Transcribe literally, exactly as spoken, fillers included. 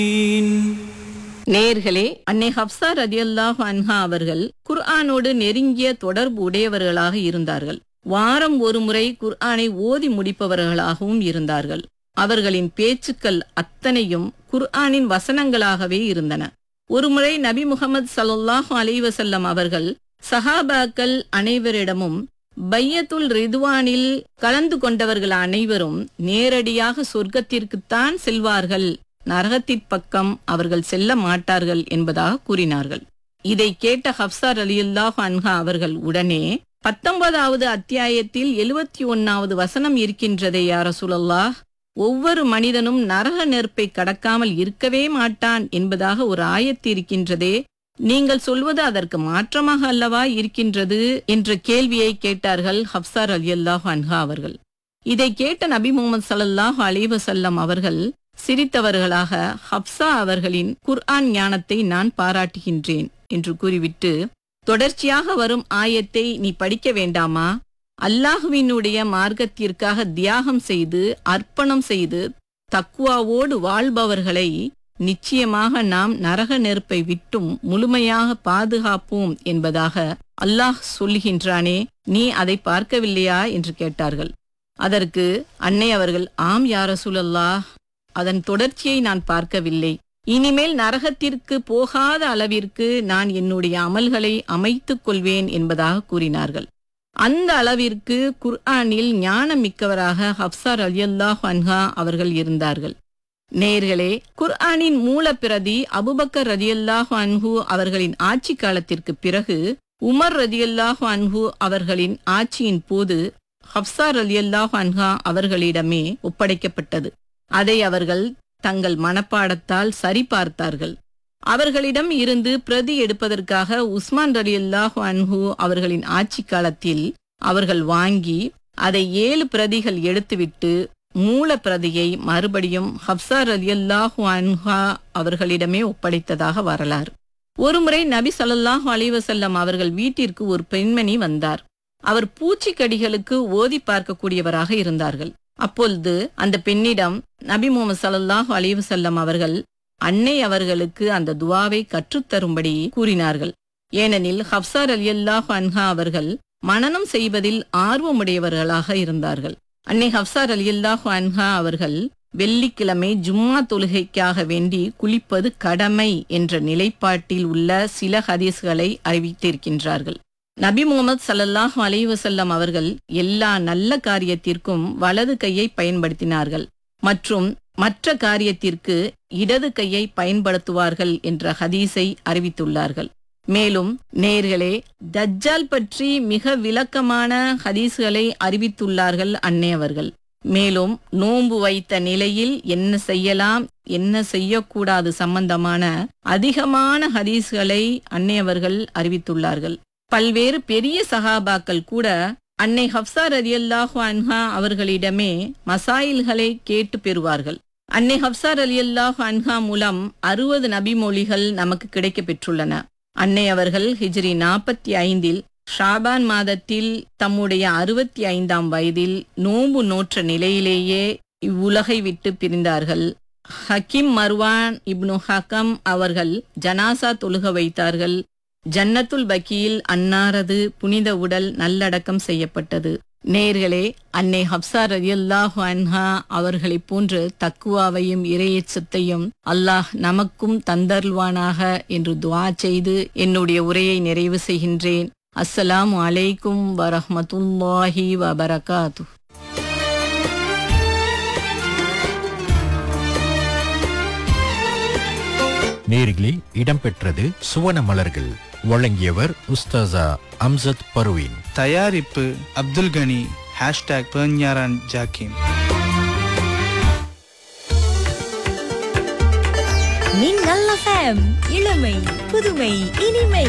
நேயர்களே, அன்னை ஹப்ஸா ரலியல்லாஹு அன்ஹா அவர்கள் குர்ஆனோடு நெருங்கிய தொடர்பு உடையவர்களாக இருந்தார்கள். வாரம் ஒரு முறை குர்ஆனை ஓதி முடிப்பவர்களாகவும் இருந்தார்கள். அவர்களின் பேச்சுக்கள் அத்தனையும் குர்ஆனின் வசனங்களாகவே இருந்தன. ஒருமுறை நபி முகமது ஸல்லல்லாஹு அலைஹி வஸல்லம் அவர்கள் சஹாபாக்கள் அனைவரிடமும் பையத்துல் ரிதுவானில் கலந்து கொண்டவர்கள் அனைவரும் நேரடியாக சொர்க்கத்திற்குத்தான் செல்வார்கள், நரகத்தின் பக்கம் அவர்கள் செல்ல மாட்டார்கள் என்பதாக கூறினார்கள். இதை கேட்ட ஹப்ஸா ரலியல்லாஹு அன்ஹா அவர்கள் உடனே பத்தொன்பதாவது அத்தியாயத்தில் எழுபத்தி ஒன்னாவது வசனம் இருக்கின்றதே யா ரசூலல்லாஹ், ஒவ்வொரு மனிதனும் நரக நெருப்பை கடக்காமல் இருக்கவே மாட்டான் என்பதாக ஒரு ஆயத்து இருக்கின்றதே, நீங்கள் சொல்வது அதற்கு மாற்றமாக அல்லவா இருக்கின்றது என்ற கேள்வியை கேட்டார்கள் ஹப்ஸா ரலியல்லாஹு அன்ஹா அவர்கள். இதை கேட்ட நபி முகமது ஸல்லல்லாஹு அலைஹி வஸல்லம் அவர்கள் சிரித்தவர்களாக, ஹப்ஸா அவர்களின் குர்ஆன் ஞானத்தை நான் பாராட்டுகின்றேன் என்று கூறிவிட்டு, தொடர்ச்சியாக வரும் ஆயத்தை நீ படிக்க வேண்டாமா? அல்லாஹுவினுடைய மார்க்கத்திற்காக தியாகம் செய்து அர்ப்பணம் செய்து தக்குவாவோடு வாழ்பவர்களை நிச்சயமாக நாம் நரக நெருப்பை விட்டும் முழுமையாக பாதுகாப்போம் என்பதாக அல்லாஹ் சொல்லுகின்றானே, நீ அதை பார்க்கவில்லையா என்று கேட்டார்கள். அதற்கு அன்னை அவர்கள், ஆம் யா ரசூலல்லாஹ், அதன் தொடர்ச்சியை நான் பார்க்கவில்லை. இனிமேல் நரகத்திற்கு போகாத அளவிற்கு நான் என்னுடைய அமல்களை அமைத்துக் கொள்வேன் என்பதாக கூறினார்கள். அந்த அளவிற்கு குர்ஆனில் ஞானம் மிக்கவராக ஹப்ஸா ரலியல்லாஹு அன்ஹா அவர்கள் இருந்தார்கள். நேயர்களே, குர்ஆனின் மூல பிரதி அபூபக்கர் ரலியல்லாஹு அன்ஹு அவர்களின் ஆட்சி காலத்திற்கு பிறகு உமர் ரலியல்லாஹு அன்ஹு அவர்களின் ஆட்சியின் போது ஹப்ஸா ரலியல்லாஹு அன்ஹா அவர்களிடமே ஒப்படைக்கப்பட்டது. அதை அவர்கள் தங்கள் மனப்பாடத்தால் சரிபார்த்தார்கள். அவர்களிடம் இருந்து பிரதி எடுப்பதற்காக உஸ்மான் ரலியல்லாஹு அன்ஹு அவர்களின் ஆட்சி காலத்தில் அவர்கள் வாங்கி அதை ஏழு பிரதிகள் எடுத்துவிட்டு மூல பிரதியை மறுபடியும் ஹப்ஸா ரலியல்லாஹு அன்ஹா அவர்களிடமே ஒப்படைத்ததாக வரலாறு. ஒருமுறை நபி ஸல்லல்லாஹு அலைஹி வஸல்லம் அவர்கள் வீட்டிற்கு ஒரு பெண்மணி வந்தார். அவர் பூச்சிக்கடிகளுக்கு ஓதி பார்க்கக்கூடியவராக இருந்தார்கள். அப்பொழுது அந்த பெண்ணிடம் நபி முஹம்மது ஸல்லல்லாஹு அலைஹி வஸல்லம் அவர்கள் அன்னை அவர்களுக்கு அந்த துவாவை கற்றுத்தரும்படி கூறினார்கள். ஏனெனில் ஹப்ஸா ரலியல்லாஹு அன்ஹா அவர்கள் மனனம் செய்வதில் ஆர்வமுடையவர்களாக இருந்தார்கள். அன்னை ஹப்ஸா ரலியல்லாஹு அன்ஹா அவர்கள் வெள்ளிக்கிழமை ஜும்மா தொழுகைக்காக வேண்டி குளிப்பது கடமை என்ற நிலைப்பாட்டில் உள்ள சில ஹதீஸ்களை அறிவித்திருக்கின்றார்கள். நபி முகமது ஸல்லல்லாஹு அலைஹி வஸல்லம் அவர்கள் எல்லா நல்ல காரியத்திற்கும் வலது கையை பயன்படுத்தினார்கள் மற்றும் மற்ற காரியத்திற்கு இடது கையை பயன்படுத்துவார்கள் என்ற ஹதீஸை அறிவித்துள்ளார்கள். மேலும் நேயர்களே, தஜ்ஜால் பற்றி மிக விளக்கமான ஹதீஸ்களை அறிவித்துள்ளார்கள் அன்னை அவர்கள். மேலும் நோன்பு வைத்த நிலையில் என்ன செய்யலாம் என்ன செய்யக்கூடாது சம்பந்தமான அதிகமான ஹதீஸ்களை அன்னை அவர்கள் அறிவித்துள்ளார்கள். பல்வேறு பெரிய சஹாபாக்கள் கூட அன்னை ஹப்ஸா ரலியல்லாஹு அன்ஹா அவர்களிடமே மசாயில்களை கேட்டு பெறுவார்கள். அன்னை ஹப்ஸா ரலியல்லாஹு அன்ஹா மூலம் அறுபது நபிமொழிகள் நமக்கு கிடைக்க பெற்றுள்ளன. அன்னை அவர்கள் ஹிஜ்ரி நாற்பத்தி ஐந்தில் ஷாபான் மாதத்தில் தம்முடைய அறுபத்தி ஐந்தாம் வயதில் நோன்பு நோற்ற நிலையிலேயே இவ்வுலகை விட்டு பிரிந்தார்கள். ஹக்கீம் மர்வான் இப்னு ஹக்கம் அவர்கள் ஜனாசா தொழுக வைத்தார்கள். ஜன்னத்துல் பக்கியில் அன்னாரது புனித உடல் நல்லடக்கம் செய்யப்பட்டது. நேயர்களே, அன்னை ஹப்ஸா ரலியல்லாஹு அன்ஹா அவர்களை போன்று தக்குவாவையும் இறையச்சத்தையும் அல்லாஹ் நமக்கும் தந்தருள்வானாக என்று துஆ செய்து என்னுடைய உரையை நிறைவு செய்கின்றேன். அஸ்ஸலாமு அலைக்கும் வரஹ்மத்துல்லாஹி வபரகாத்துஹு. நேரிலே இடம்பெற்றது சுவன மலர்கள். வழங்கியவர் உஸ்தாசா அம்சத் பர்வீன். தயாரிப்பு அப்துல் கனி. ஹேஷ்டாக் பெர்ஞாரான் ஜாக்கிம். மின்னல் எஃப்எம், இளமை புதுமை இனிமை.